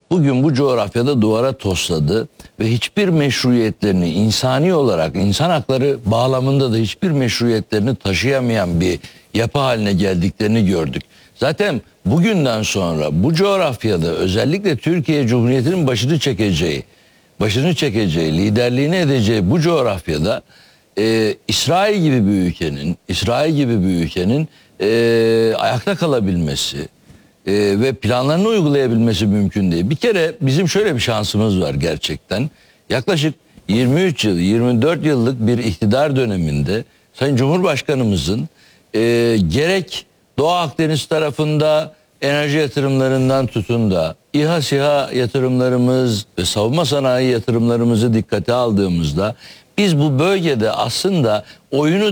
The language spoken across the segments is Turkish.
bugün bu coğrafyada duvara tosladı ve hiçbir meşruiyetlerini insani olarak, insan hakları bağlamında da hiçbir meşruiyetlerini taşıyamayan bir yapı haline geldiklerini gördük. Zaten bugünden sonra bu coğrafyada özellikle Türkiye Cumhuriyeti'nin başını çekeceği, liderliğini edeceği bu coğrafyada İsrail gibi bir ülkenin ayakta kalabilmesi ve planlarını uygulayabilmesi mümkün değil. Bir kere bizim şöyle bir şansımız var gerçekten. Yaklaşık 23 yıl, 24 yıllık bir iktidar döneminde Sayın Cumhurbaşkanımızın gerek Doğu Akdeniz tarafında enerji yatırımlarından tutun da İHA SİHA yatırımlarımız ve savunma sanayi yatırımlarımızı dikkate aldığımızda biz bu bölgede aslında oyunu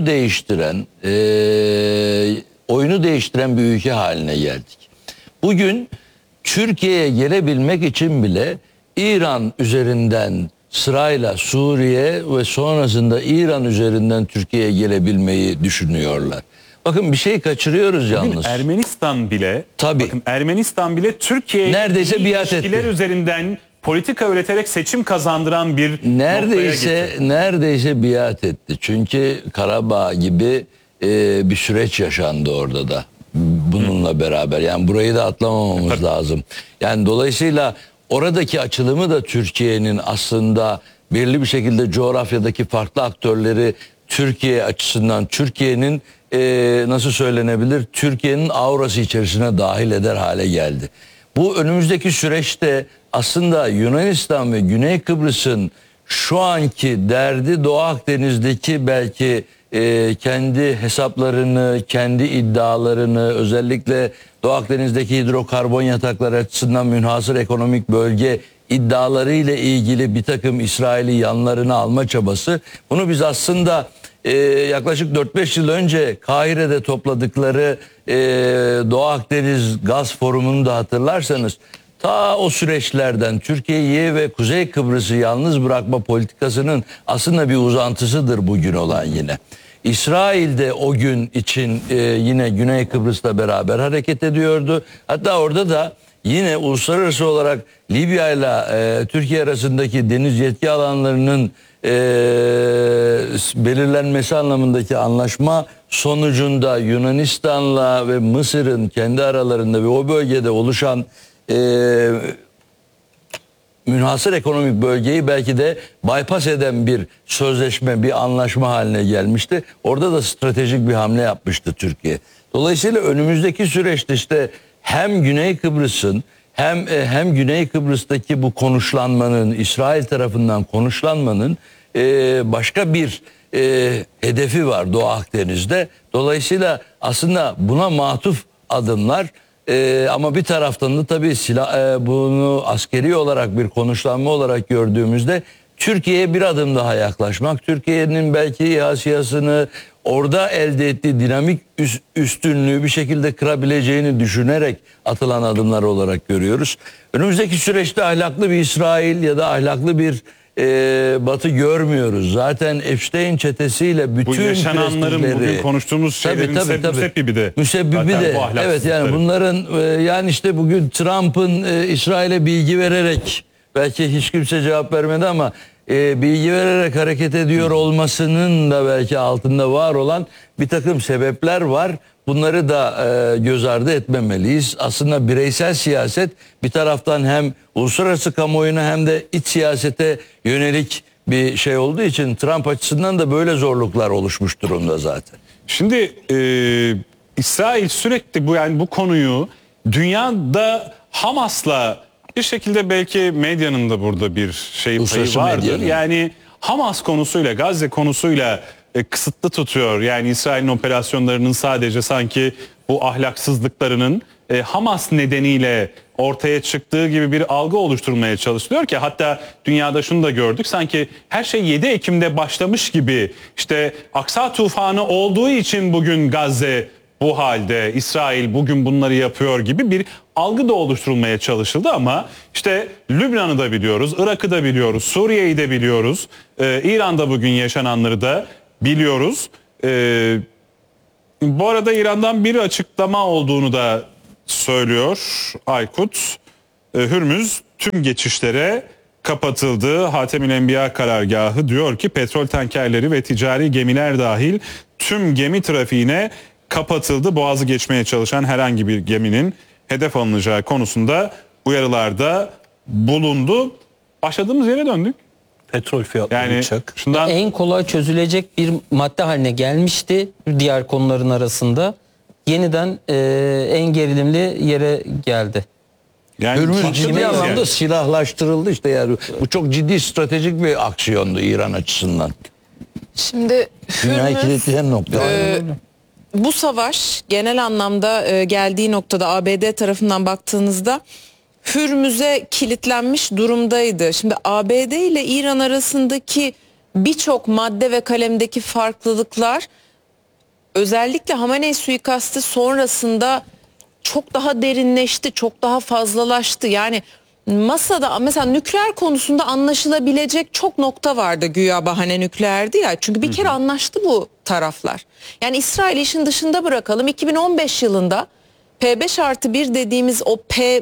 değiştiren bir ülke haline geldik. Bugün Türkiye'ye gelebilmek için bile İran üzerinden sırayla Suriye ve sonrasında İran üzerinden Türkiye'ye gelebilmeyi düşünüyorlar. Bakın bir şey kaçırıyoruz yalnız. Bakın Ermenistan bile Türkiye'ye neredeyse biat ilişkiler etti. Üzerinden politika üreterek seçim kazandıran bir noktaya getirdi. Neredeyse biat etti. Çünkü Karabağ gibi bir süreç yaşandı orada da. Bununla beraber. Yani burayı da atlamamamız lazım. Yani dolayısıyla oradaki açılımı da Türkiye'nin aslında belirli bir şekilde coğrafyadaki farklı aktörleri Türkiye açısından Türkiye'nin nasıl söylenebilir? Türkiye'nin aurası içerisine dahil eder hale geldi. Bu önümüzdeki süreçte aslında Yunanistan ve Güney Kıbrıs'ın şu anki derdi Doğu Akdeniz'deki belki kendi hesaplarını, kendi iddialarını, özellikle Doğu Akdeniz'deki hidrokarbon yatakları açısından münhasır ekonomik bölge iddiaları ile ilgili bir takım İsrail'i yanlarına alma çabası. Bunu biz aslında yaklaşık 4-5 yıl önce Kahire'de topladıkları Doğu Akdeniz Gaz Forumu'nu da hatırlarsanız ta o süreçlerden Türkiye'yi ve Kuzey Kıbrıs'ı yalnız bırakma politikasının aslında bir uzantısıdır bugün olan yine. İsrail de o gün için yine Güney Kıbrıs'la beraber hareket ediyordu. Hatta orada da yine uluslararası olarak Libya ile Türkiye arasındaki deniz yetki alanlarının belirlenmesi anlamındaki anlaşma sonucunda Yunanistan'la ve Mısır'ın kendi aralarında ve o bölgede oluşan münhasır ekonomik bölgeyi belki de bypass eden bir sözleşme, bir anlaşma haline gelmişti. Orada da stratejik bir hamle yapmıştı Türkiye. Dolayısıyla önümüzdeki süreçte işte hem Güney Kıbrıs'ın hem Güney Kıbrıs'taki bu konuşlanmanın, İsrail tarafından konuşlanmanın başka bir hedefi var Doğu Akdeniz'de. Dolayısıyla aslında buna matuf adımlar ama bir taraftan da tabii bunu askeri olarak bir konuşlanma olarak gördüğümüzde Türkiye'ye bir adım daha yaklaşmak, Türkiye'nin belki İHA SİHA'sını orada elde ettiği dinamik üstünlüğü bir şekilde kırabileceğini düşünerek atılan adımlar olarak görüyoruz. Önümüzdeki süreçte ahlaklı bir İsrail ya da ahlaklı bir Batı görmüyoruz. Zaten Epstein çetesiyle bütün bu yaşananların bugün konuştuğumuz şeylerin müsebbibi de. Evet, yani bunların yani işte bugün Trump'ın İsrail'e bilgi vererek, belki hiç kimse cevap vermedi ama bilgi vererek hareket ediyor olmasının da belki altında var olan bir takım sebepler var. Bunları da göz ardı etmemeliyiz. Aslında bireysel siyaset bir taraftan hem uluslararası kamuoyuna hem de iç siyasete yönelik bir şey olduğu için Trump açısından da böyle zorluklar oluşmuş durumda zaten. Şimdi İsrail sürekli bu konuyu dünyada Hamas'la bir şekilde, belki medyanın da burada bir payı vardır. Yani Hamas konusuyla, Gazze konusuyla kısıtlı tutuyor. Yani İsrail'in operasyonlarının sadece sanki bu ahlaksızlıklarının Hamas nedeniyle ortaya çıktığı gibi bir algı oluşturulmaya çalışılıyor ki hatta dünyada şunu da gördük, sanki her şey 7 Ekim'de başlamış gibi, işte Aksa tufanı olduğu için bugün Gazze bu halde, İsrail bugün bunları yapıyor gibi bir algı da oluşturulmaya çalışıldı ama işte Lübnan'ı da biliyoruz, Irak'ı da biliyoruz, Suriye'yi de biliyoruz, İran'da bugün yaşananları da biliyoruz. Bu arada İran'dan bir açıklama olduğunu da söylüyor Aykut. Hürmüz tüm geçişlere kapatıldı. Hatemül Enbiya karargahı diyor ki petrol tankerleri ve ticari gemiler dahil tüm gemi trafiğine kapatıldı. Boğazı geçmeye çalışan herhangi bir geminin hedef alınacağı konusunda uyarılarda bulundu. Başladığımız yere döndük. Petrol fiyatları Yani uçak. şundan En kolay çözülecek bir madde haline gelmişti diğer konuların arasında. Yeniden en gerilimli yere geldi. yani Hürmüz başladığımız ciddi yer. anlamda silahlaştırıldı işte yani. Bu çok ciddi stratejik bir aksiyondu İran açısından. Şimdi Dünyayı Hürmüz, kilitleyen nokta. bu savaş genel anlamda geldiği noktada ABD tarafından baktığınızda Hürmüz'e kilitlenmiş durumdaydı. Şimdi ABD ile İran arasındaki birçok madde ve kalemdeki farklılıklar özellikle Hamenei suikastı sonrasında çok daha derinleşti, çok daha fazlalaştı. Yani masada mesela nükleer konusunda anlaşılabilecek çok nokta vardı, güya bahane nükleerdi ya. Çünkü bir kere anlaştı bu taraflar. Yani İsrail işin dışında bırakalım. 2015 yılında P5+1 dediğimiz o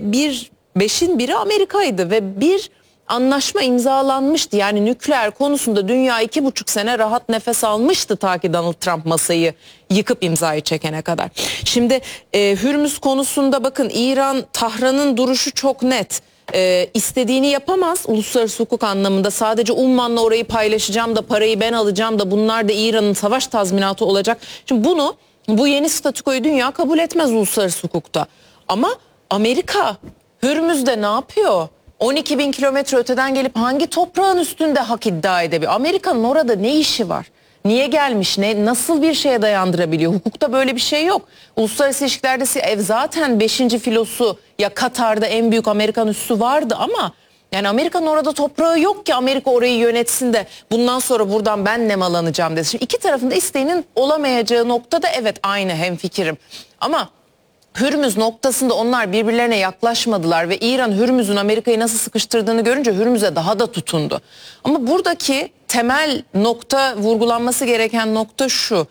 P5'in biri Amerika'ydı ve bir anlaşma imzalanmıştı. Yani nükleer konusunda dünya 2,5 sene rahat nefes almıştı ta ki Donald Trump masayı yıkıp imzayı çekene kadar. Şimdi Hürmüz konusunda bakın, İran, Tahran'ın duruşu çok net. İstediğini yapamaz uluslararası hukuk anlamında. Sadece Umman'la orayı paylaşacağım da parayı ben alacağım da bunlar da İran'ın savaş tazminatı olacak. Şimdi bu yeni statükoyu dünya kabul etmez uluslararası hukukta. Ama Amerika Hürmüz'de ne yapıyor? 12 bin kilometre öteden gelip hangi toprağın üstünde hak iddia edebiliyor? Amerika'nın orada ne işi var? Niye gelmiş? Nasıl bir şeye dayandırabiliyor? Hukukta böyle bir şey yok. Uluslararası ilişkilerde zaten 5. filosu ya Katar'da en büyük Amerikan üssü vardı ama yani Amerika'nın orada toprağı yok ki Amerika orayı yönetsin de bundan sonra buradan ben nemalanacağım desin. Şimdi iki tarafın da isteğinin olamayacağı noktada evet aynı hemfikirim. Ama Hürmüz noktasında onlar birbirlerine yaklaşmadılar ve İran Hürmüz'ün Amerika'yı nasıl sıkıştırdığını görünce Hürmüz'e daha da tutundu. Ama buradaki temel nokta, vurgulanması gereken nokta şu.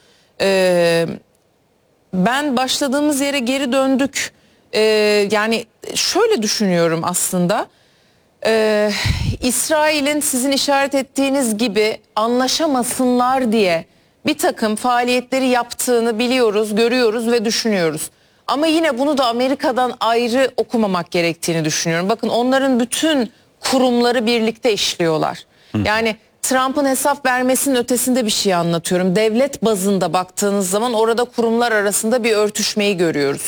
Ben başladığımız yere geri döndük. Yani şöyle düşünüyorum aslında. İsrail'in sizin işaret ettiğiniz gibi anlaşamasınlar diye bir takım faaliyetleri yaptığını biliyoruz, görüyoruz ve düşünüyoruz. Ama yine bunu da Amerika'dan ayrı okumamak gerektiğini düşünüyorum. Bakın onların bütün kurumları birlikte işliyorlar. Yani Trump'ın hesap vermesinin ötesinde bir şey anlatıyorum. Devlet bazında baktığınız zaman orada kurumlar arasında bir örtüşmeyi görüyoruz.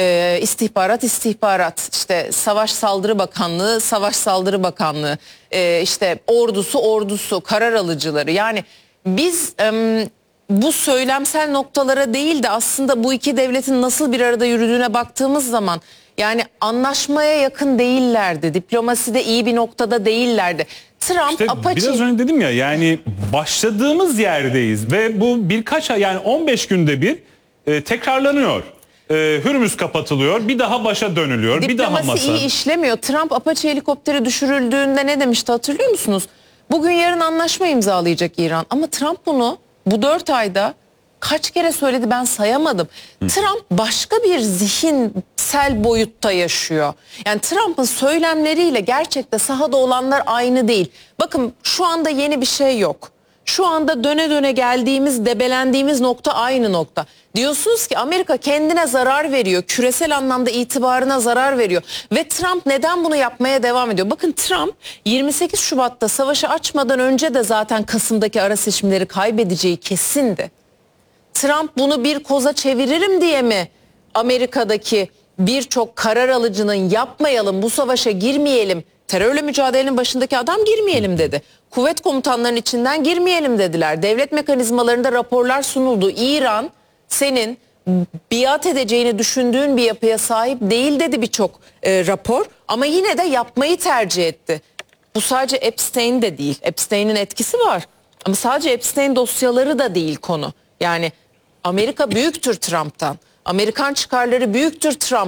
İstihbarat, işte Savaş Saldırı Bakanlığı, Savaş Saldırı Bakanlığı, işte ordusu, karar alıcıları. Yani biz bu söylemsel noktalara değil de aslında bu iki devletin nasıl bir arada yürüdüğüne baktığımız zaman yani anlaşmaya yakın değillerdi. Diplomaside iyi bir noktada değillerdi. Trump İşte apaçık. biraz önce dedim ya, yani başladığımız yerdeyiz ve bu birkaç ay, yani 15 günde bir tekrarlanıyor. Hürmüz kapatılıyor, bir daha başa dönülüyor, bir daha Diplomasi masa. iyi işlemiyor. Trump Apache helikopteri düşürüldüğünde ne demişti hatırlıyor musunuz? Bugün yarın anlaşma imzalayacak İran. Ama Trump bunu bu 4 ayda kaç kere söyledi ben sayamadım. Trump başka bir zihinsel boyutta yaşıyor. Yani Trump'ın söylemleriyle gerçekte sahada olanlar aynı değil. Bakın şu anda yeni bir şey yok. Şu anda döne döne geldiğimiz, debelendiğimiz nokta aynı nokta. Diyorsunuz ki Amerika kendine zarar veriyor. Küresel anlamda itibarına zarar veriyor. Ve Trump neden bunu yapmaya devam ediyor? Bakın Trump 28 Şubat'ta savaşı açmadan önce de zaten Kasım'daki ara seçimleri kaybedeceği kesindi. Trump bunu bir koza çeviririm diye mi Amerika'daki birçok karar alıcının yapmayalım, bu savaşa girmeyelim, terörle mücadelenin başındaki adam girmeyelim dedi. Kuvvet komutanlarının içinden girmeyelim dediler. Devlet mekanizmalarında raporlar sunuldu. İran senin biat edeceğini düşündüğün bir yapıya sahip değil dedi birçok rapor. Ama yine de yapmayı tercih etti. Bu sadece Epstein de değil. Epstein'in etkisi var. Ama sadece Epstein dosyaları da değil konu. Yani Amerika büyüktür Trump'tan. Amerikan çıkarları büyüktür Trump'ın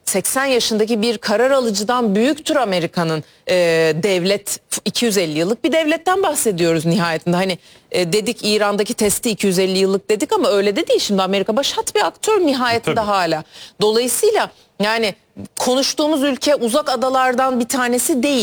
80 yaşındaki bir karar alıcıdan büyüktür Amerika'nın devlet. 250 yıllık bir devletten bahsediyoruz nihayetinde. Hani dedik İran'daki testi 250 yıllık dedik ama öyle de değil. Şimdi Amerika başat bir aktör nihayetinde hala. Dolayısıyla yani konuştuğumuz ülke uzak adalardan bir tanesi değil.